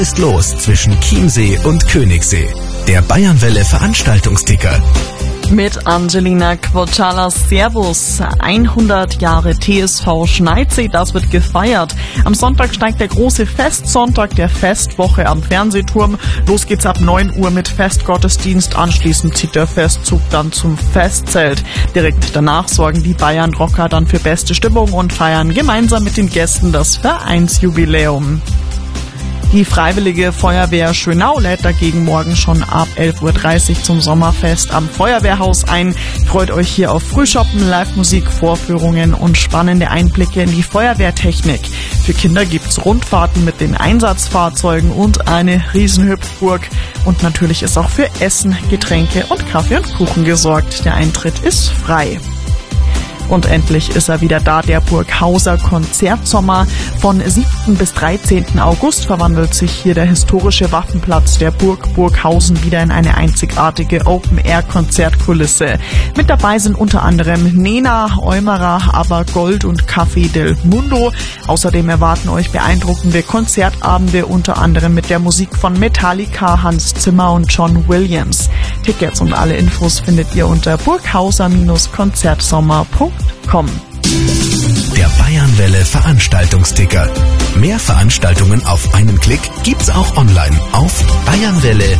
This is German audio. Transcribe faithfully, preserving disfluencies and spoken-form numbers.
ist los zwischen Chiemsee und Königssee. Der Bayernwelle Veranstaltungsticker. Mit Angelina Quocciala. Servus. hundert Jahre T S V Schneidsee, das wird gefeiert. Am Sonntag steigt der große Festsonntag der Festwoche am Fernsehturm. Los geht's ab neun Uhr mit Festgottesdienst. Anschließend zieht der Festzug dann zum Festzelt. Direkt danach sorgen die Bayern-Rocker dann für beste Stimmung und feiern gemeinsam mit den Gästen das Vereinsjubiläum. Die Freiwillige Feuerwehr Schönau lädt dagegen morgen schon ab elf Uhr dreißig zum Sommerfest am Feuerwehrhaus ein. Freut euch hier auf Frühschoppen, Live-Musik, Vorführungen und spannende Einblicke in die Feuerwehrtechnik. Für Kinder gibt's Rundfahrten mit den Einsatzfahrzeugen und eine Riesenhüpfburg. Und natürlich ist auch für Essen, Getränke und Kaffee und Kuchen gesorgt. Der Eintritt ist frei. Und endlich ist er wieder da, der Burghauser Konzertsommer. Von siebten bis dreizehnten August verwandelt sich hier der historische Waffenplatz der Burg Burghausen wieder in eine einzigartige Open-Air-Konzertkulisse. Mit dabei sind unter anderem Nena, Eumerer, aber Gold und Café del Mundo. Außerdem erwarten euch beeindruckende Konzertabende, unter anderem mit der Musik von Metallica, Hans Zimmer und John Williams. Tickets und alle Infos findet ihr unter burghauser Konzertsommer punkt com. Der Bayernwelle Veranstaltungsticker. Mehr Veranstaltungen auf einen Klick gibt's auch online auf bayernwelle